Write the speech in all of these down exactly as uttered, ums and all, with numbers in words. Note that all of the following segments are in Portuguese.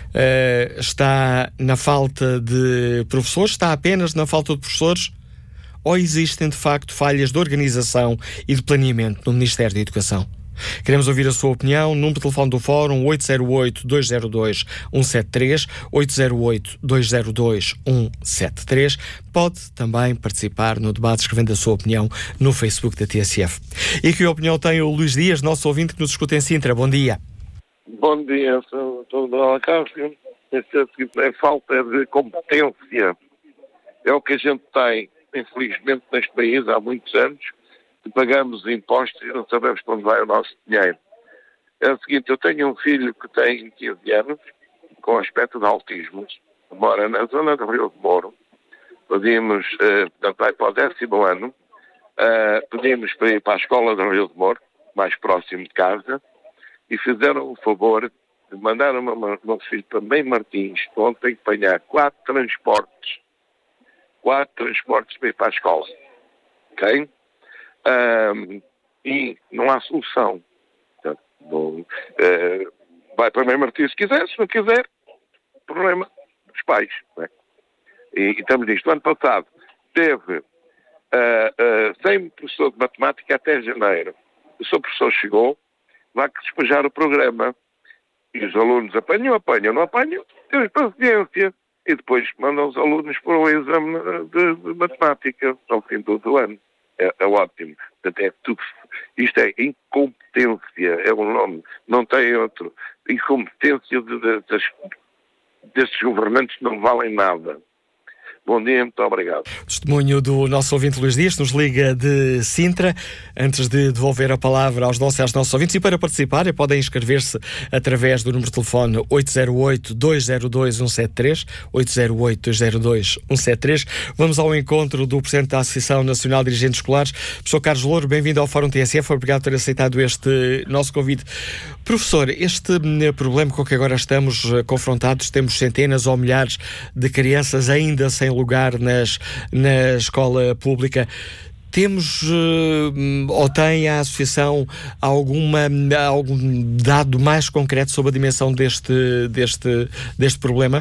Uh, está na falta de professores? Está apenas na falta de professores? Ou existem, de facto, falhas de organização e de planeamento no Ministério da Educação? Queremos ouvir a sua opinião. Número de telefone do Fórum oito zero oito, dois zero dois, um sete três, oito zero oito, dois zero dois, um sete três. Pode também participar no debate escrevendo a sua opinião no Facebook da T S F. E que opinião tem o Luís Dias, nosso ouvinte que nos escuta em Sintra? Bom dia. Bom dia, sou do Alcácio. É falta de competência. É o que a gente tem, infelizmente, neste país há muitos anos. Pagamos impostos e não sabemos para onde vai o nosso dinheiro. É o seguinte, eu tenho um filho que tem quinze anos, com aspecto de autismo, mora na zona do Rio de Moro. Pedimos, uh, portanto, vai para o décimo ano, uh, pedimos para ir para a escola do Rio de Moro, mais próximo de casa, e fizeram o favor de mandar o meu filho para Mãe Martins, onde tem que apanhar quatro transportes, quatro transportes para ir para a escola. Ok? Um, e não há solução. Portanto, bom, uh, vai para Mãe Martins se quiser, se não quiser, problema dos pais. Não é? e, e estamos nisto. O ano passado teve uh, uh, cem professores de matemática até janeiro. O seu professor chegou, vai despejar o programa. E os alunos apanham, apanham, não apanham, temos paciência. E depois mandam os alunos para o exame de, de matemática ao fim do, do ano. É, é ótimo. Portanto, é tudo. Isto é incompetência, é um nome, não tem outro. Incompetência de, de, de, destes governantes não valem nada. Bom dia, muito obrigado. Testemunho do nosso ouvinte Luís Dias, que nos liga de Sintra. Antes de devolver a palavra aos nossos, aos nossos ouvintes, e para participarem, podem inscrever-se através do número de telefone oito zero oito, dois zero dois, um sete três, oito zero oito, dois zero dois, um sete três. Vamos ao encontro do Presidente da Associação Nacional de Dirigentes Escolares, professor Carlos Louro. Bem-vindo ao Fórum T S F. Obrigado por ter aceitado este nosso convite. Professor, este problema com que agora estamos confrontados, temos centenas ou milhares de crianças ainda sem lugar nas, na escola pública. Temos, uh, ou tem a Associação alguma, algum dado mais concreto sobre a dimensão deste, deste, deste problema?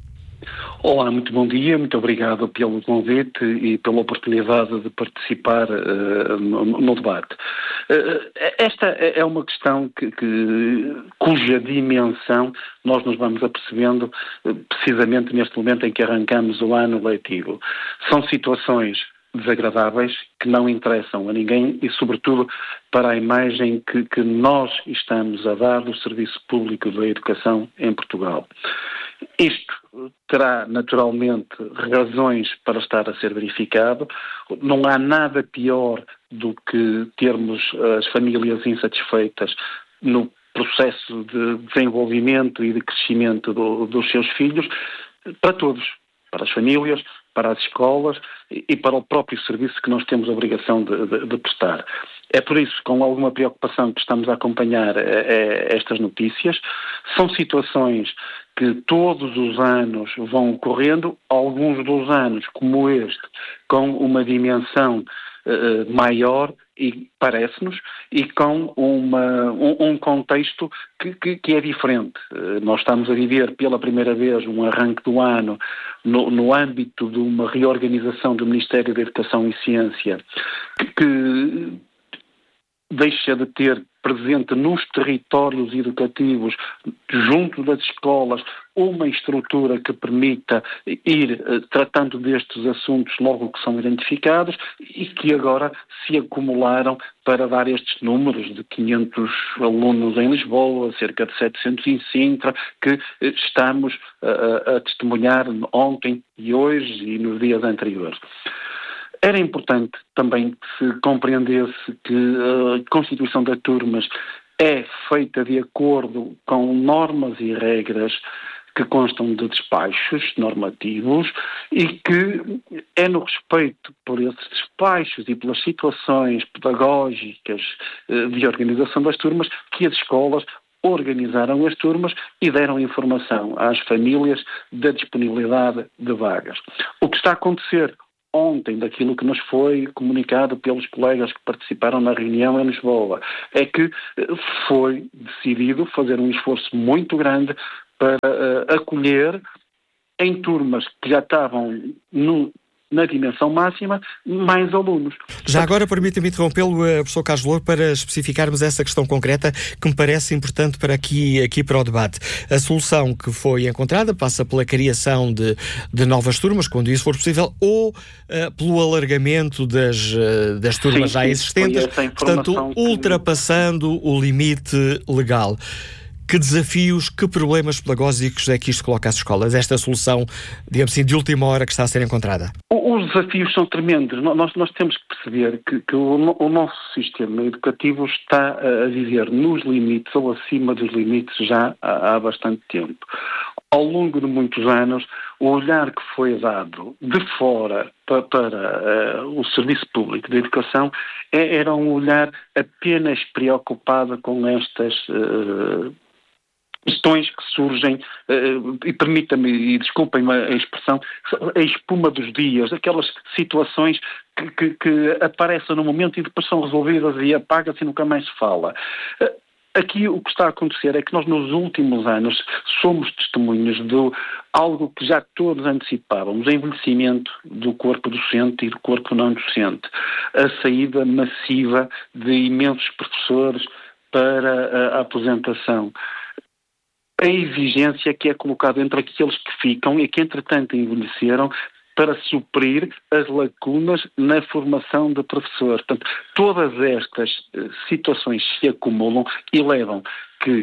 Olá, muito bom dia, muito obrigado pelo convite e pela oportunidade de participar uh, no, no debate. Uh, esta é uma questão que, que, cuja dimensão nós nos vamos apercebendo uh, precisamente neste momento em que arrancamos o ano letivo. São situações desagradáveis que não interessam a ninguém e, sobretudo, para a imagem que, que nós estamos a dar do Serviço Público da Educação em Portugal. Isto terá, naturalmente, razões para estar a ser verificado. Não há nada pior do que termos as famílias insatisfeitas no processo de desenvolvimento e de crescimento do, dos seus filhos, para todos, para as famílias, para as escolas e para o próprio serviço que nós temos a obrigação de, de, de prestar. É por isso, com alguma preocupação, que estamos a acompanhar é, estas notícias. São situações que todos os anos vão ocorrendo, alguns dos anos, como este, com uma dimensão uh, maior, e parece-nos, e com uma, um, um contexto que, que, que é diferente. Uh, nós estamos a viver pela primeira vez um arranque do ano no, no âmbito de uma reorganização do Ministério da Educação e Ciência, que, que deixa de ter presente nos territórios educativos, junto das escolas, uma estrutura que permita ir uh, tratando destes assuntos logo que são identificados e que agora se acumularam para dar estes números de quinhentos alunos em Lisboa, cerca de setecentos em Sintra, que uh, estamos uh, a testemunhar ontem e hoje e nos dias anteriores. Era importante também que se compreendesse que a constituição das turmas é feita de acordo com normas e regras que constam de despachos normativos e que é no respeito por esses despachos e pelas situações pedagógicas de organização das turmas que as escolas organizaram as turmas e deram informação às famílias da disponibilidade de vagas. O que está a acontecer ontem, daquilo que nos foi comunicado pelos colegas que participaram na reunião em Lisboa, é que foi decidido fazer um esforço muito grande para uh, acolher em turmas que já estavam no, na dimensão máxima, mais alunos. Já agora, permita-me interrompê-lo, professor Carlos Louro, para especificarmos essa questão concreta que me parece importante para aqui, aqui para o debate. A solução que foi encontrada passa pela criação de, de novas turmas, quando isso for possível, ou uh, pelo alargamento das, uh, das turmas sim, já existentes, portanto, ultrapassando que... o limite legal. Que desafios, que problemas pedagógicos é que isto coloca às escolas? Esta solução, digamos assim, de última hora que está a ser encontrada? Os desafios são tremendos. Nós, nós temos que perceber que, que o, o nosso sistema educativo está a viver nos limites ou acima dos limites já há, há bastante tempo. Ao longo de muitos anos, o olhar que foi dado de fora para, para uh, o serviço público de educação é, era um olhar apenas preocupado com estas uh, questões que surgem, uh, e permita-me, e desculpem-me a expressão, a espuma dos dias, aquelas situações que, que, que aparecem no momento e depois são resolvidas e apagam-se e nunca mais se fala. Uh, Aqui o que está a acontecer é que nós nos últimos anos somos testemunhas de algo que já todos antecipávamos, o envelhecimento do corpo docente e do corpo não docente, a saída massiva de imensos professores para a aposentação, a exigência que é colocada entre aqueles que ficam e que entretanto envelheceram para suprir as lacunas na formação de professores. Portanto, todas estas situações se acumulam e levam que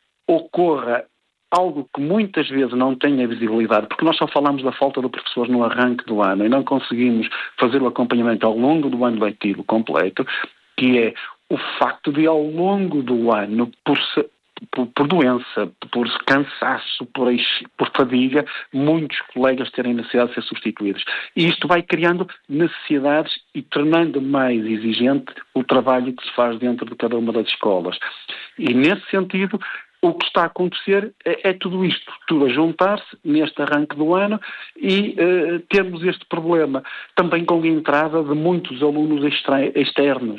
ocorra algo que muitas vezes não tem a visibilidade, porque nós só falamos da falta de professores no arranque do ano e não conseguimos fazer o acompanhamento ao longo do ano letivo completo, que é o facto de ao longo do ano, por se Por, por doença, por cansaço, por, por fadiga, muitos colegas terem necessidade de ser substituídos. E isto vai criando necessidades e tornando mais exigente o trabalho que se faz dentro de cada uma das escolas. E nesse sentido, o que está a acontecer é, é tudo isto, tudo a juntar-se neste arranque do ano e uh, temos este problema também com a entrada de muitos alunos extra, externos.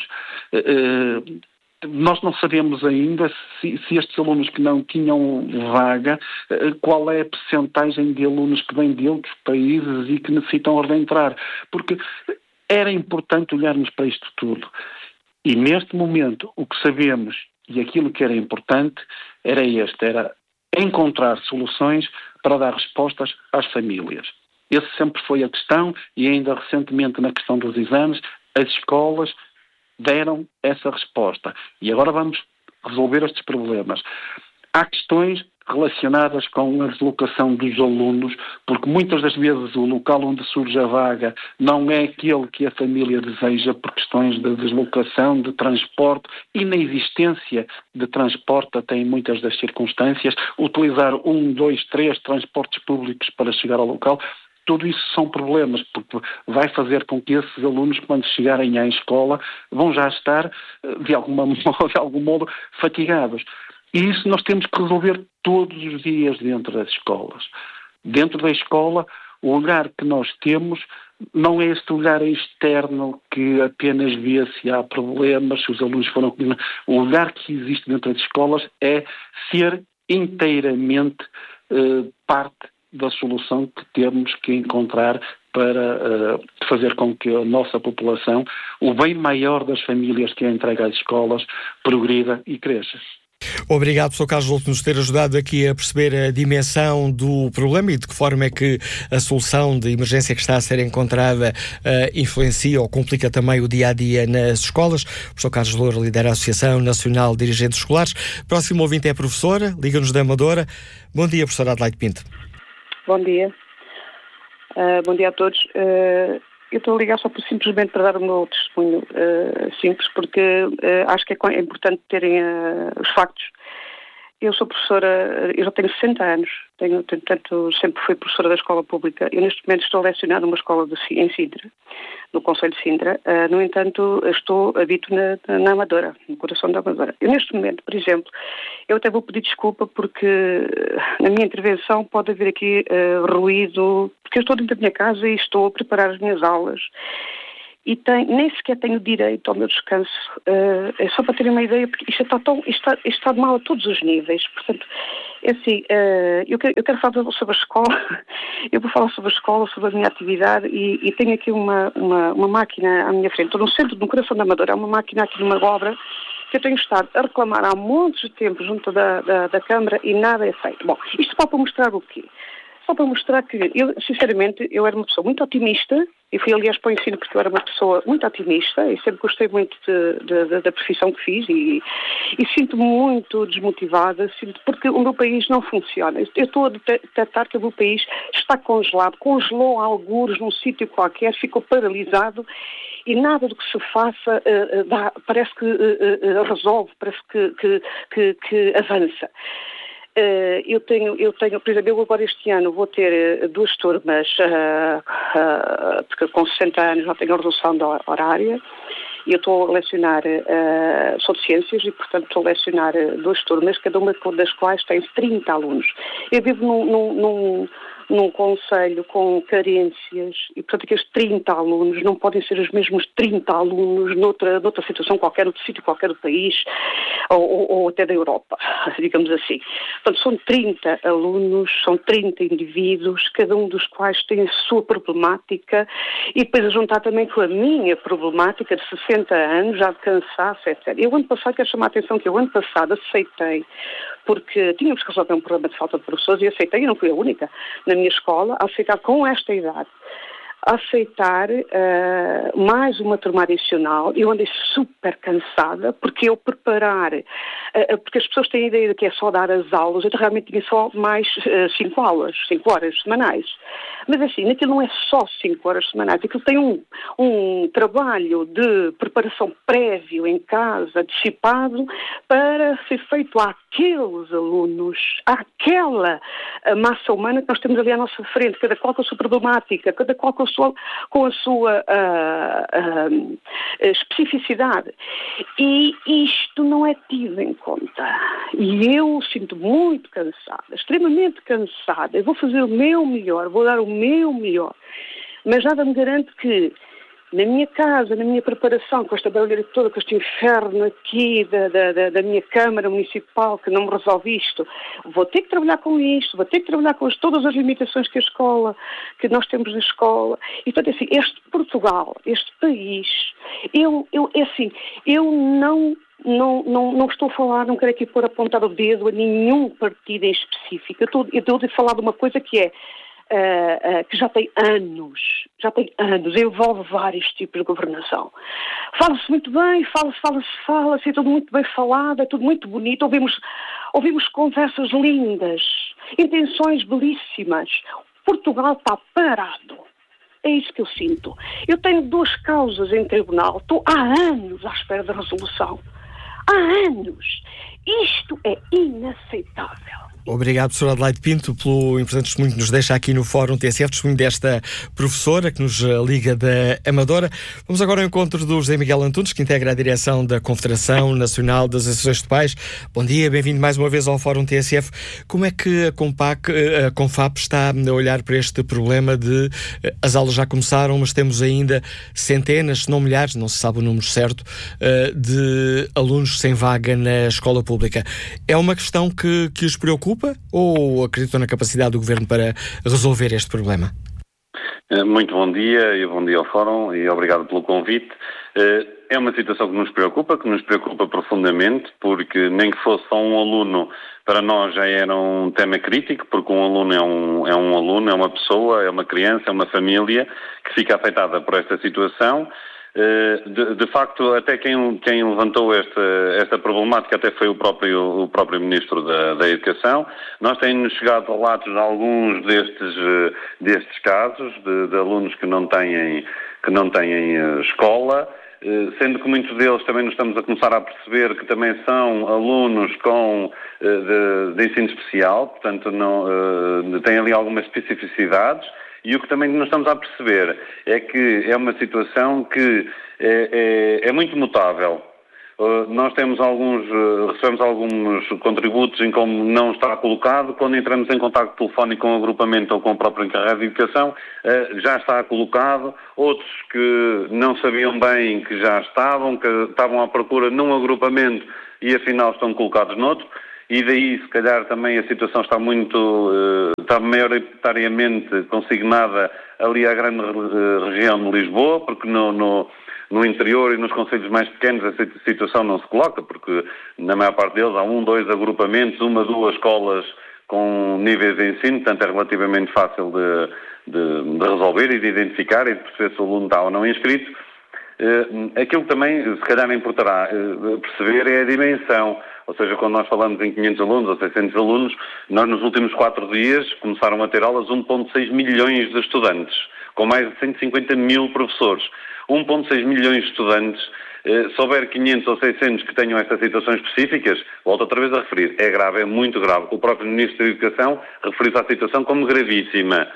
Uh, Nós não sabemos ainda se, se estes alunos que não tinham vaga, qual é a percentagem de alunos que vêm de outros países e que necessitam reentrar. Porque era importante olharmos para isto tudo. E neste momento, o que sabemos e aquilo que era importante era este, era encontrar soluções para dar respostas às famílias. Essa sempre foi a questão e ainda recentemente na questão dos exames, as escolas deram essa resposta. E agora vamos resolver estes problemas. Há questões relacionadas com a deslocação dos alunos, porque muitas das vezes o local onde surge a vaga não é aquele que a família deseja por questões de deslocação, de transporte e na existência de transporte até em muitas das circunstâncias, utilizar um, dois, três transportes públicos para chegar ao local. Tudo isso são problemas, porque vai fazer com que esses alunos, quando chegarem à escola, vão já estar, de, alguma, de algum modo, fatigados. E isso nós temos que resolver todos os dias dentro das escolas. Dentro da escola, o olhar que nós temos não é este olhar externo que apenas vê se há problemas, se os alunos foram... O olhar que existe dentro das escolas é ser inteiramente uh, parte da solução que temos que encontrar para uh, fazer com que a nossa população, o bem maior das famílias que é entregue às escolas, progrida e cresça. Obrigado, professor Carlos Louro, por nos ter ajudado aqui a perceber a dimensão do problema e de que forma é que a solução de emergência que está a ser encontrada uh, influencia ou complica também o dia-a-dia nas escolas. O professor Carlos Louro lidera a Associação Nacional de Dirigentes Escolares. Próximo ouvinte é a professora, liga-nos da Amadora. Bom dia, professora Adelaide Pinto. Bom dia. Uh, bom dia a todos. Uh, eu estou a ligar só por, simplesmente para dar o meu testemunho uh, simples, porque uh, acho que é, é importante terem uh, os factos. Eu sou professora, eu já tenho sessenta anos, tenho, portanto, sempre fui professora da escola pública. Eu neste momento estou a lecionar numa escola de, em Sintra, no Conselho de Sintra. Uh, no entanto, estou habito na, na Amadora, no coração da Amadora. Eu neste momento, por exemplo, eu até vou pedir desculpa porque na minha intervenção pode haver aqui uh, ruído, porque eu estou dentro da minha casa e estou a preparar as minhas aulas. E tem, nem sequer tenho direito ao meu descanso. Uh, é só para terem uma ideia, porque isto está, tão, isto está, isto está de mal a todos os níveis. Portanto, É assim, uh, eu, quero, eu quero falar sobre a escola, eu vou falar sobre a escola, sobre a minha atividade e, e tenho aqui uma, uma, uma máquina à minha frente. Estou no centro, no coração da Amadora, há uma máquina aqui numa obra que eu tenho estado a reclamar há montes de tempo junto da, da, da Câmara e nada é feito. Bom, isto só para mostrar o quê? Só para mostrar que, eu, sinceramente, eu era uma pessoa muito otimista, e fui, aliás, para o ensino porque eu era uma pessoa muito otimista, e sempre gostei muito de, de, de, da profissão que fiz, e, e sinto-me muito desmotivada, sinto, porque o meu país não funciona. Eu estou a detectar que o meu país está congelado, congelou algures num sítio qualquer, ficou paralisado, e nada do que se faça uh, uh, dá, parece que uh, uh, resolve, parece que, que, que, que avança. Uh, eu tenho, eu tenho, por exemplo, eu agora este ano vou ter uh, duas turmas, uh, uh, porque com sessenta anos já tenho a redução da horária, e eu estou a lecionar, uh, sou de ciências, e portanto estou a lecionar uh, duas turmas, cada uma das quais tem trinta alunos. Eu vivo num, num, num num concelho com carências e, portanto, aqueles trinta alunos não podem ser os mesmos trinta alunos noutra, noutra situação qualquer, noutro sítio qualquer do país ou, ou, ou até da Europa, digamos assim. Portanto, são trinta alunos, são trinta indivíduos, cada um dos quais tem a sua problemática e depois a juntar também com a minha problemática de sessenta anos, já de cansaço, etcétera. Eu, ano passado, quero chamar a atenção que eu, ano passado, aceitei, porque tínhamos que resolver um problema de falta de professores e aceitei, e não fui a única, na minha escola, a aceitar com esta idade, a aceitar uh, mais uma turma adicional. Eu andei super cansada, porque eu preparar, uh, porque as pessoas têm a ideia de que é só dar as aulas, eu realmente tinha só mais uh, cinco aulas, cinco horas semanais. Mas assim, naquilo não é só cinco horas semanais, aquilo tem um, um trabalho de preparação prévio em casa, antecipado, para ser feito àqueles alunos, àquela massa humana que nós temos ali à nossa frente, cada qual com a sua problemática, cada qual com a sua, com a sua uh, uh, especificidade. E isto não é tido em conta. E eu sinto muito cansada, extremamente cansada. Eu vou fazer o meu melhor, vou dar o meu melhor, mas nada me garante que na minha casa, na minha preparação, com esta barulheira toda, com este inferno aqui da, da, da minha Câmara Municipal que não me resolve isto, vou ter que trabalhar com isto, vou ter que trabalhar com as, todas as limitações que a escola, que nós temos na escola. E, portanto, assim, este Portugal, este país, eu, eu, é assim, eu não... Não, não, não estou a falar, não quero aqui pôr apontar o dedo a nenhum partido em específico. Eu estou, eu estou a falar de uma coisa que é, uh, uh, que já tem anos, já tem anos, envolve vários tipos de governação. Fala-se muito bem, fala-se, fala-se, fala-se, é tudo muito bem falado, é tudo muito bonito, ouvimos, ouvimos conversas lindas, intenções belíssimas. Portugal está parado. É isso que eu sinto. Eu tenho duas causas em tribunal, estou há anos à espera da resolução. Há anos. Isto é inaceitável. Obrigado, professora Adelaide Pinto, pelo importante testemunho que nos deixa aqui no Fórum T S F, testemunho desta professora que nos liga da Amadora. Vamos agora ao encontro do José Miguel Antunes, que integra a direção da Confederação Nacional das Associações de Pais. Bom dia, bem-vindo mais uma vez ao Fórum T S F. Como é que a, Compac, a Confap está a olhar para este problema de as aulas já começaram, mas temos ainda centenas, se não milhares, não se sabe o número certo, de alunos sem vaga na escola pública? É uma questão que, que os preocupa? Ou acreditam na capacidade do Governo para resolver este problema? Muito bom dia e bom dia ao Fórum e obrigado pelo convite. É uma situação que nos preocupa, que nos preocupa profundamente, porque nem que fosse só um aluno, para nós já era um tema crítico, porque um aluno é um, é um aluno, é uma pessoa, é uma criança, é uma família que fica afetada por esta situação. De, de facto, até quem, quem levantou esta, esta problemática até foi o próprio, o próprio Ministro da, da Educação. Nós temos chegado relatos de alguns destes, destes casos, de, de alunos que não têm, que não têm escola, sendo que muitos deles também nos estamos a começar a perceber que também são alunos com, de, de ensino especial, portanto não, têm ali algumas especificidades. E o que também nós estamos a perceber é que é uma situação que é, é, é muito mutável. Uh, nós temos alguns, uh, recebemos alguns contributos em como não está colocado. Quando entramos em contacto telefónico com o agrupamento ou com o próprio encarregado de educação, uh, já está colocado. Outros que não sabiam bem que já estavam, que estavam à procura num agrupamento e afinal estão colocados noutro. e daí, se calhar, também a situação está muito, está maioritariamente consignada ali à grande região de Lisboa, porque no, no, no interior e nos concelhos mais pequenos essa situação não se coloca, porque na maior parte deles há um, dois agrupamentos, uma, duas escolas com níveis de ensino, portanto é relativamente fácil de, de, de resolver e de identificar e de perceber se o aluno está ou não inscrito. Uh, aquilo que também, se calhar, importará uh, perceber é a dimensão, ou seja, quando nós falamos em quinhentos alunos ou seiscentos alunos, nós nos últimos quatro dias começaram a ter aulas um vírgula seis milhões de estudantes, com mais de cento e cinquenta mil professores. um vírgula seis milhões de estudantes, uh, se houver quinhentos ou seiscentos que tenham estas situações específicas, volto outra vez a referir, é grave, é muito grave. O próprio Ministro da Educação referiu-se à situação como gravíssima.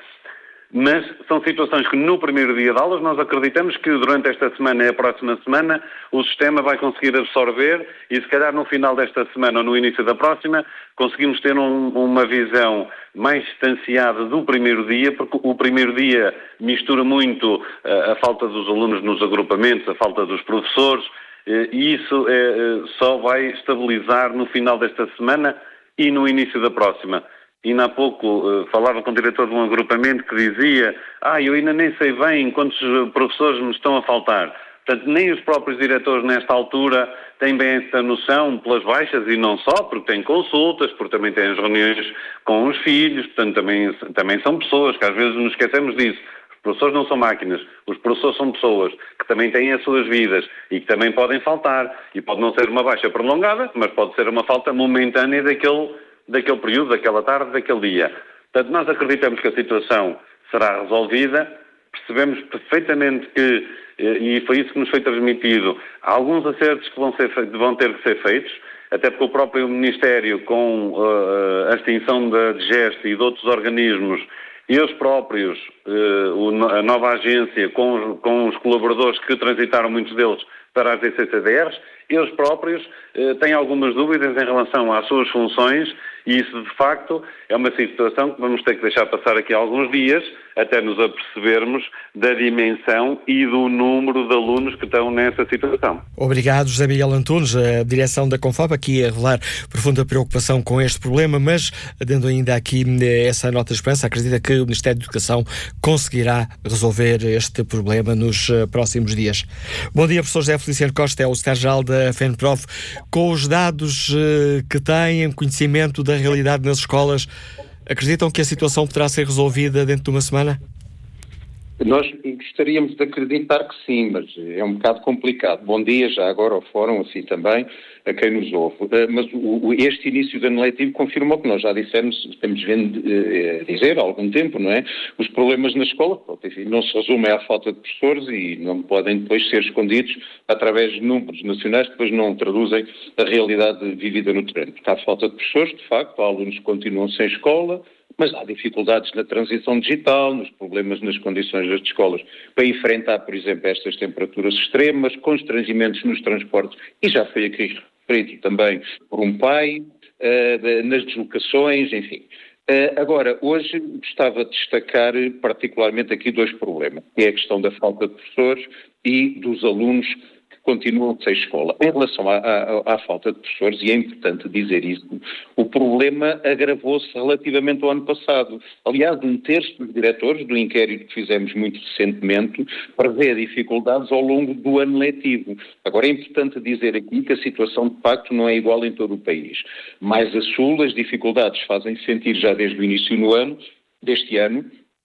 Mas são situações que no primeiro dia de aulas nós acreditamos que durante esta semana e a próxima semana o sistema vai conseguir absorver e se calhar no final desta semana ou no início da próxima conseguimos ter um, uma visão mais distanciada do primeiro dia, porque o primeiro dia mistura muito uh, a falta dos alunos nos agrupamentos, a falta dos professores, uh, e isso uh, só vai estabilizar no final desta semana e no início da próxima. E há pouco uh, falava com o diretor de um agrupamento que dizia ah, eu ainda nem sei bem quantos professores me estão a faltar. Portanto, nem os próprios diretores nesta altura têm bem esta noção pelas baixas e não só, porque têm consultas, porque também têm as reuniões com os filhos, portanto também, também são pessoas, que às vezes nos esquecemos disso. Os professores não são máquinas, os professores são pessoas que também têm as suas vidas e que também podem faltar. E pode não ser uma baixa prolongada, mas pode ser uma falta momentânea daquele daquele período, daquela tarde, daquele dia. Portanto, nós acreditamos que a situação será resolvida, percebemos perfeitamente que, e foi isso que nos foi transmitido, há alguns acertos que vão, ser, vão ter que ser feitos, até porque o próprio Ministério, com uh, a extinção da D G E S T e de outros organismos, eles próprios, uh, a nova agência, com, com os colaboradores que transitaram, muitos deles, para as D C C D Rs, eles próprios eh, têm algumas dúvidas em relação às suas funções e isso, de facto, é uma situação que vamos ter que deixar passar aqui alguns dias até nos apercebermos da dimensão e do número de alunos que estão nessa situação. Obrigado, José Miguel Antunes, a direção da Confob, aqui a revelar profunda preocupação com este problema, mas dando ainda aqui essa nota de esperança, acredita que o Ministério da Educação conseguirá resolver este problema nos próximos dias. Bom dia, professor José Feliciano Costa, é o secretário-geral da FENPROF. Com os dados que têm, conhecimento da realidade nas escolas, acreditam que a situação poderá ser resolvida dentro de uma semana? Nós gostaríamos de acreditar que sim, mas é um bocado complicado. Bom dia já agora ao Fórum, assim também, a quem nos ouve. Mas o, este início do ano letivo confirma o que nós já dissemos, temos vindo a dizer há algum tempo, não é? Os problemas na escola, enfim, não se resumem à falta de professores e não podem depois ser escondidos através de números nacionais que depois não traduzem a realidade vivida no terreno. Porque há falta de professores, de facto, há alunos que continuam sem escola, mas há dificuldades na transição digital, nos problemas nas condições das escolas para enfrentar, por exemplo, estas temperaturas extremas, constrangimentos nos transportes, e já foi aqui referido também por um pai, uh, nas deslocações, enfim. Uh, agora, hoje gostava de destacar particularmente aqui dois problemas, que é a questão da falta de professores e dos alunos continuam sem escola. Em relação à, à, à falta de professores, e é importante dizer isso, o problema agravou-se relativamente ao ano passado. Aliás, um terço dos diretores do inquérito que fizemos muito recentemente prevê dificuldades ao longo do ano letivo. Agora, é importante dizer aqui que a situação de facto não é igual em todo o país. Mais a sul, as dificuldades fazem-se sentir já desde o início do ano, deste ano,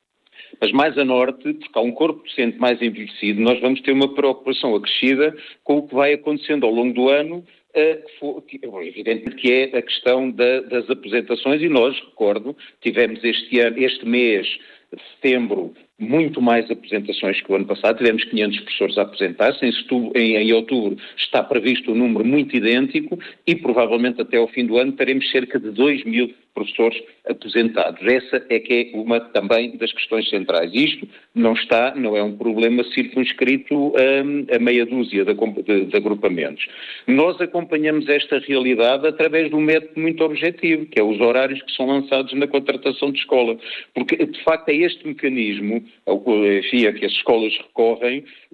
mas mais a norte, porque há um corpo docente mais envelhecido, nós vamos ter uma preocupação acrescida com o que vai acontecendo ao longo do ano, uh, que, que, evidentemente que é a questão da, das apresentações, e nós, recordo, tivemos este, ano, este mês, de setembro, muito mais apresentações que o ano passado, tivemos quinhentos professores a apresentar-se, em, em, em outubro está previsto um número muito idêntico e provavelmente até ao fim do ano teremos cerca de dois mil professores aposentados. Essa é que é uma também das questões centrais. Isto não está, não é um problema circunscrito um, a meia dúzia de, de, de agrupamentos. Nós acompanhamos esta realidade através de um método muito objetivo, que é os horários que são lançados na contratação de escola. Porque, de facto, é este mecanismo, enfim, a que as escolas recorrem,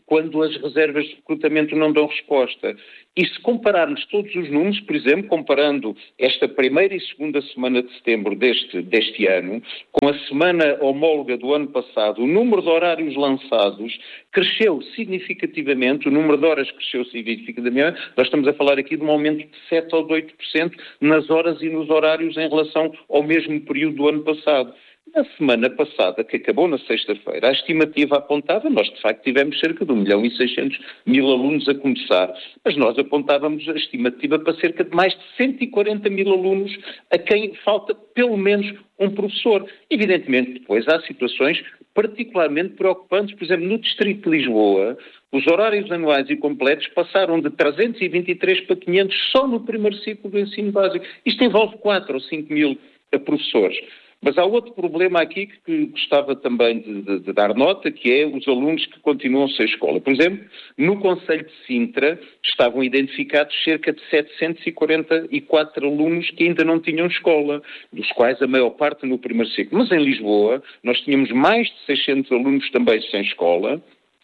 quando as reservas de recrutamento não dão resposta. E se compararmos todos os números, por exemplo, comparando esta primeira e segunda semana de setembro deste, deste ano, com a semana homóloga do ano passado, o número de horários lançados cresceu significativamente, o número de horas cresceu significativamente, nós estamos a falar aqui de um aumento de sete ou de oito por cento nas horas e nos horários em relação ao mesmo período do ano passado. Na semana passada, que acabou na sexta-feira, a estimativa apontava, nós de facto tivemos cerca de um milhão e seiscentos mil alunos a começar, mas nós apontávamos a estimativa para cerca de mais de cento e quarenta mil alunos a quem falta pelo menos um professor. Evidentemente, depois há situações particularmente preocupantes, por exemplo, no Distrito de Lisboa, os horários anuais e completos passaram de trezentos e vinte e três para quinhentos só no primeiro ciclo do ensino básico. Isto envolve quatro ou cinco mil professores. Mas há outro problema aqui que gostava também de, de, de dar nota, que é os alunos que continuam sem escola. Por exemplo, no concelho de Sintra estavam identificados cerca de setecentos e quarenta e quatro alunos que ainda não tinham escola, dos quais a maior parte no primeiro ciclo. Mas em Lisboa nós tínhamos mais de seiscentos alunos também sem escola.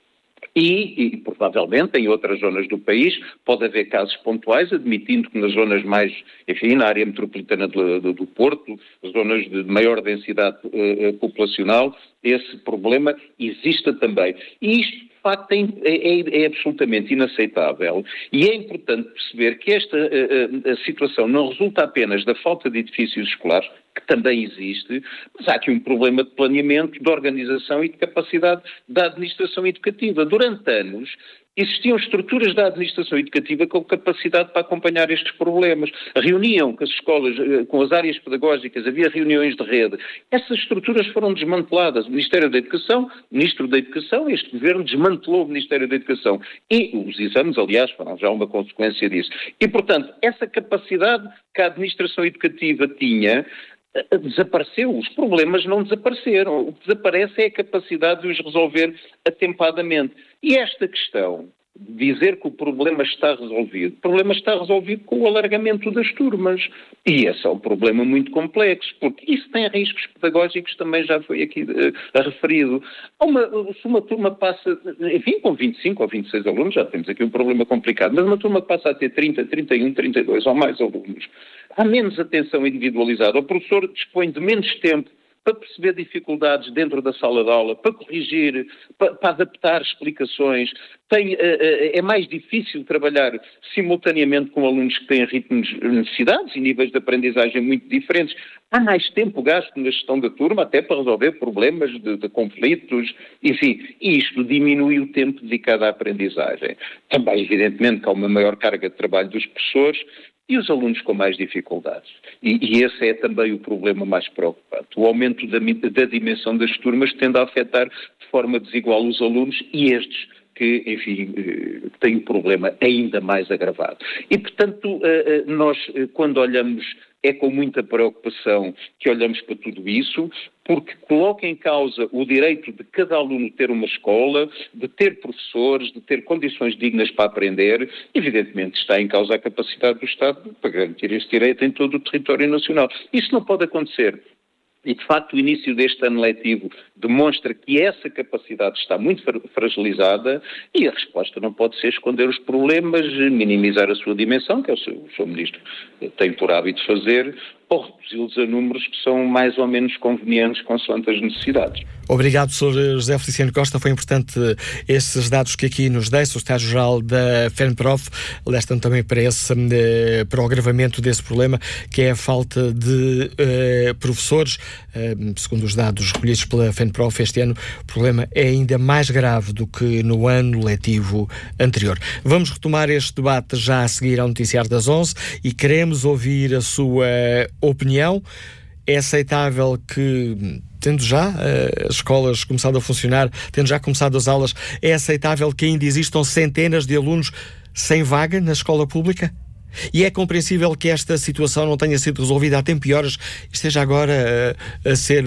E, e, provavelmente, em outras zonas do país, pode haver casos pontuais, admitindo que nas zonas mais, enfim, na área metropolitana do, do, do Porto, zonas de maior densidade uh, populacional, esse problema exista também. E isto, de facto, é, é, é absolutamente inaceitável. E é importante perceber que esta uh, a situação não resulta apenas da falta de edifícios escolares, que também existe, mas há aqui um problema de planeamento, de organização e de capacidade da administração educativa. Durante anos existiam estruturas da administração educativa com capacidade para acompanhar estes problemas. Reuniam com as escolas, com as áreas pedagógicas, havia reuniões de rede. Essas estruturas foram desmanteladas. O Ministério da Educação, o Ministro da Educação, este Governo desmantelou o Ministério da Educação. E os exames, aliás, foram já uma consequência disso. E, portanto, essa capacidade que a administração educativa tinha desapareceu. Os problemas não desapareceram. O que desaparece é a capacidade de os resolver atempadamente. E esta questão de dizer que o problema está resolvido, o problema está resolvido com o alargamento das turmas. E esse é um problema muito complexo, porque isso tem riscos pedagógicos, também já foi aqui uh, referido. Uma, se uma turma passa, enfim, com vinte e cinco ou vinte e seis alunos, já temos aqui um problema complicado, mas uma turma passa a ter trinta, trinta e um, trinta e dois ou mais alunos, há menos atenção individualizada. O professor dispõe de menos tempo para perceber dificuldades dentro da sala de aula, para corrigir, para, para adaptar explicações. Tem, uh, uh, é mais difícil trabalhar simultaneamente com alunos que têm ritmos, necessidades e níveis de aprendizagem muito diferentes. Há mais tempo gasto na gestão da turma, até para resolver problemas de, de conflitos, enfim. E isto diminui o tempo dedicado à aprendizagem. Também, evidentemente, que há uma maior carga de trabalho dos professores e os alunos com mais dificuldades. E, e esse é também o problema mais preocupante. O aumento da, da dimensão das turmas tende a afetar de forma desigual os alunos e estes que, enfim, têm um problema ainda mais agravado. E, portanto, nós, quando olhamos, é com muita preocupação que olhamos para tudo isso, porque coloca em causa o direito de cada aluno ter uma escola, de ter professores, de ter condições dignas para aprender. Evidentemente está em causa a capacidade do Estado para garantir esse direito em todo o território nacional. Isso não pode acontecer. E, de facto, o início deste ano letivo demonstra que essa capacidade está muito fragilizada e a resposta não pode ser esconder os problemas, minimizar a sua dimensão, que é o seu, o seu Ministro tem por hábito fazer, ou reduzi-los a números que são mais ou menos convenientes consoante as necessidades. Obrigado, professor José Feliciano Costa. Foi importante esses dados que aqui nos deixa, o Secretário-Geral da FENPROF, alertam também para, esse, para o agravamento desse problema, que é a falta de uh, professores. Uh, segundo os dados recolhidos pela FENPROF, este ano o problema é ainda mais grave do que no ano letivo anterior. Vamos retomar este debate já a seguir ao Noticiário das onze e queremos ouvir a sua opinião. É aceitável que, tendo já uh, as escolas começado a funcionar, tendo já começado as aulas, é aceitável que ainda existam centenas de alunos sem vaga na escola pública? E é compreensível que esta situação não tenha sido resolvida há tempo e horas e esteja agora uh, a ser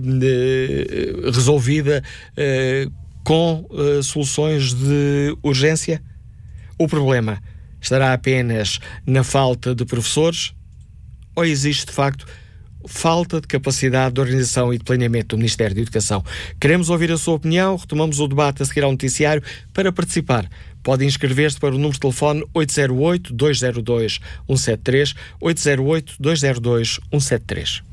uh, resolvida uh, com uh, soluções de urgência? O problema estará apenas na falta de professores? Ou existe, de facto, falta de capacidade de organização e de planeamento do Ministério da Educação. Queremos ouvir a sua opinião. Retomamos o debate a seguir ao noticiário. Para participar, pode inscrever-se para o número de telefone oito zero oito, dois zero dois, um sete três, oito zero oito, dois zero dois, um sete três.